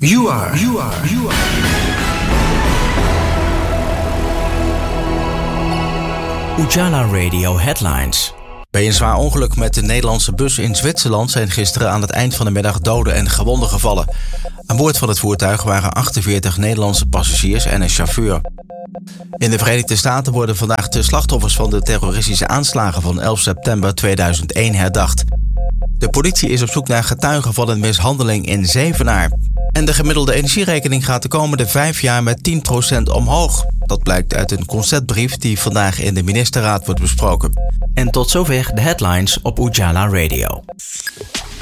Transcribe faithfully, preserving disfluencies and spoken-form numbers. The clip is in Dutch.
You are, you are, you are. Ujala Radio Headlines. Bij een zwaar ongeluk met de Nederlandse bus in Zwitserland zijn gisteren aan het eind van de middag doden en gewonden gevallen. Aan boord van het voertuig waren achtenveertig Nederlandse passagiers en een chauffeur. In de Verenigde Staten worden vandaag de slachtoffers van de terroristische aanslagen van elf september tweeduizend één herdacht. De politie is op zoek naar getuigen van een mishandeling in Zevenaar. En de gemiddelde energierekening gaat de komende vijf jaar met tien procent omhoog. Dat blijkt uit een conceptbrief die vandaag in de ministerraad wordt besproken. En tot zover de headlines op Ujala Radio.